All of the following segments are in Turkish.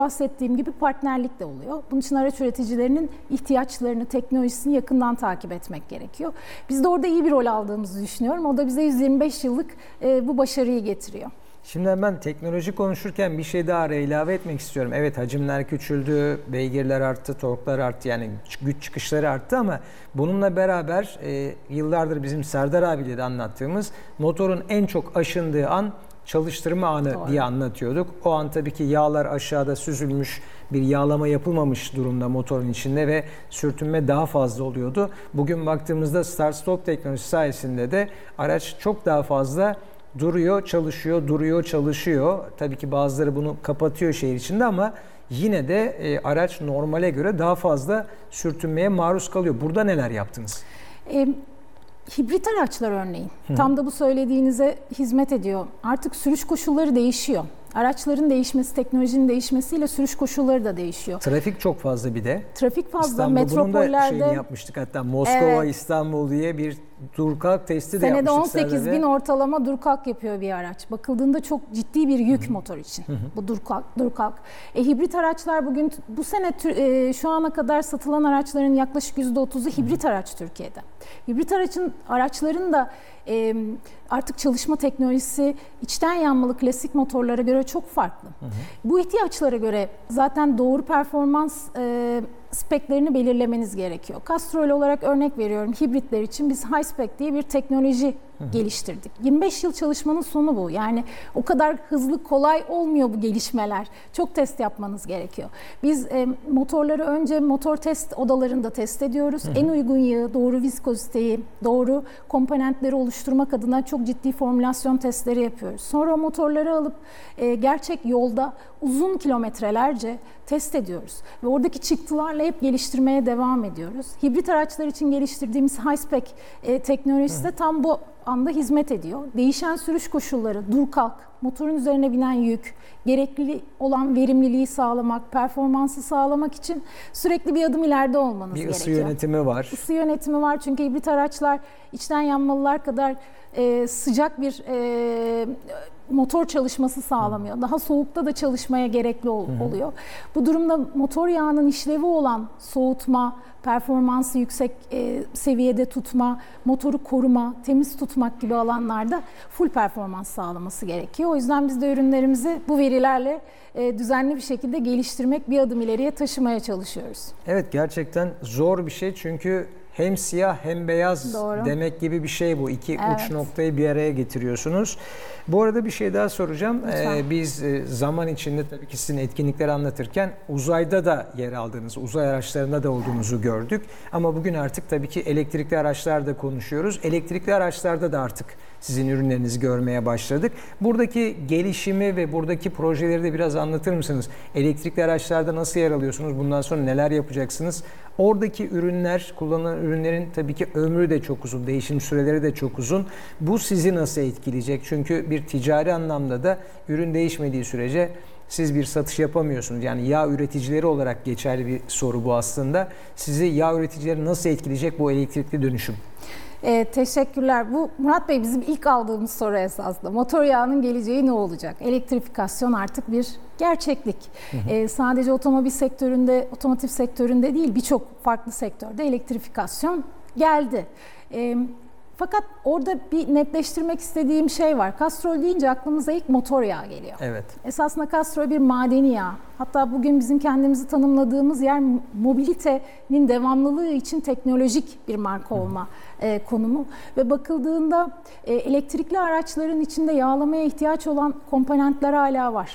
bahsettiğim gibi partnerlik de oluyor. Bunun için araç üreticilerinin ihtiyaçlarını, teknolojisini yakından takip etmek gerekiyor. Biz de orada iyi bir rol aldığımızı düşünüyorum. O da bize 125 yıllık bu başarıyı getiriyor. Şimdi hemen teknoloji konuşurken bir şey daha araya ilave etmek istiyorum. Evet, hacimler küçüldü, beygirler arttı, torklar arttı, yani güç çıkışları arttı ama bununla beraber yıllardır bizim Serdar abiyle de anlattığımız motorun en çok aşındığı an çalıştırma anı diye anlatıyorduk. O an tabii ki yağlar aşağıda süzülmüş, bir yağlama yapılmamış durumda motorun içinde ve sürtünme daha fazla oluyordu. Bugün baktığımızda start-stop teknolojisi sayesinde de araç çok daha fazla duruyor, çalışıyor, duruyor, çalışıyor. Tabii ki bazıları bunu kapatıyor şehir içinde ama yine de araç normale göre daha fazla sürtünmeye maruz kalıyor. Burada neler yaptınız? Hibrit araçlar örneğin tam da bu söylediğinize hizmet ediyor. Artık sürüş koşulları değişiyor. Araçların değişmesi, teknolojinin değişmesiyle sürüş koşulları da değişiyor. Trafik çok fazla bir de. Trafik fazla, İstanbul, metropollerde. bunun da şeyini yapmıştık hatta Moskova, İstanbul diye bir dur kalk testi de senede yapmıştık. Senede 18 bin ortalama dur kalk yapıyor bir araç. Bakıldığında çok ciddi bir yük motor için bu dur kalk. Hibrit araçlar bugün bu sene şu ana kadar satılan araçların yaklaşık %30'u hibrit araç Türkiye'de. Hibrit araçların da artık çalışma teknolojisi içten yanmalı klasik motorlara göre çok farklı. Bu ihtiyaçlara göre zaten doğru performans speklerini belirlemeniz gerekiyor. Castrol olarak örnek veriyorum, hibritler için biz High Spec diye bir teknoloji geliştirdik. 25 yıl çalışmanın sonu bu. Yani o kadar hızlı, kolay olmuyor bu gelişmeler. Çok test yapmanız gerekiyor. Biz motorları önce motor test odalarında test ediyoruz. En uygun yağı, doğru viskoziteyi, doğru komponentleri oluşturmak adına çok ciddi formülasyon testleri yapıyoruz. Sonra o motorları alıp gerçek yolda uzun kilometrelerce test ediyoruz. Ve oradaki çıktılarla hep geliştirmeye devam ediyoruz. Hibrit araçlar için geliştirdiğimiz High Spec teknolojisi de tam bu anda hizmet ediyor. Değişen sürüş koşulları, dur kalk, motorun üzerine binen yük, gerekli olan verimliliği sağlamak, performansı sağlamak için sürekli bir adım ileride olmanız gerekiyor. Bir ısı yönetimi var. Isı yönetimi var çünkü hibrit araçlar içten yanmalılar kadar sıcak bir motor çalışması sağlamıyor. Daha soğukta da çalışmaya gerekli oluyor. Bu durumda motor yağının işlevi olan soğutma, performansı yüksek seviyede tutma, motoru koruma, temiz tutmak gibi alanlarda full performans sağlaması gerekiyor. O yüzden biz de ürünlerimizi bu verilerle düzenli bir şekilde geliştirmek, bir adım ileriye taşımaya çalışıyoruz. Evet, gerçekten zor bir şey çünkü hem siyah hem beyaz demek gibi bir şey bu. İki uç noktayı bir araya getiriyorsunuz. Bu arada bir şey daha soracağım. Biz zaman içinde tabii ki sizin etkinlikleri anlatırken uzayda da yer aldığınız, uzay araçlarında da olduğunuzu gördük. Ama bugün artık tabii ki elektrikli araçlarda konuşuyoruz. Elektrikli araçlarda da artık sizin ürünlerinizi görmeye başladık. Buradaki gelişimi ve buradaki projeleri de biraz anlatır mısınız? Elektrikli araçlarda nasıl yer alıyorsunuz? Bundan sonra neler yapacaksınız? Oradaki ürünler, kullanılan ürünlerin tabii ki ömrü de çok uzun, değişim süreleri de çok uzun. Bu sizi nasıl etkileyecek? Çünkü bir ticari anlamda da ürün değişmediği sürece siz bir satış yapamıyorsunuz. Yani yağ üreticileri olarak geçerli bir soru bu aslında. Sizi yağ üreticileri nasıl etkileyecek bu elektrikli dönüşüm? Teşekkürler. Bu Murat Bey bizim ilk aldığımız soru esasında. Motor yağının geleceği ne olacak? Elektrifikasyon artık bir gerçeklik. Sadece otomotiv sektöründe değil, birçok farklı sektörde elektrifikasyon geldi. Fakat orada bir netleştirmek istediğim şey var. Kastrol deyince aklımıza ilk motor yağı geliyor. Evet. Esasında kastrol bir madeni yağ. Hatta bugün bizim kendimizi tanımladığımız yer mobilitenin devamlılığı için teknolojik bir marka olma konumu. Ve bakıldığında elektrikli araçların içinde yağlamaya ihtiyaç olan komponentler hala var.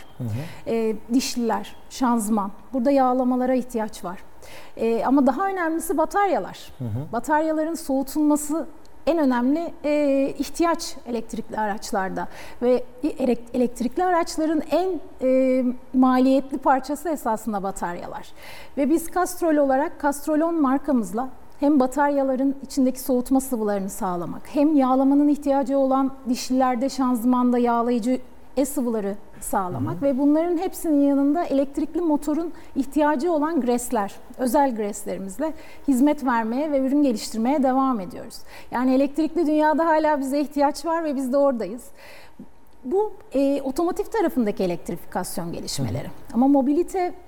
Dişliler, şanzıman. Burada yağlamalara ihtiyaç var. Ama daha önemlisi bataryalar. Bataryaların soğutulması en önemli ihtiyaç elektrikli araçlarda ve elektrikli araçların en maliyetli parçası esasında bataryalar. Ve biz Castrol olarak Castrolon markamızla hem bataryaların içindeki soğutma sıvılarını sağlamak, hem yağlamanın ihtiyacı olan dişlilerde, şanzımanda yağlayıcı sıvıları sağlamak ve bunların hepsinin yanında elektrikli motorun ihtiyacı olan gresler, özel greslerimizle hizmet vermeye ve ürün geliştirmeye devam ediyoruz. Yani elektrikli dünyada hala bize ihtiyaç var ve biz de oradayız. Bu otomotiv tarafındaki elektrifikasyon gelişmeleri. Ama mobilite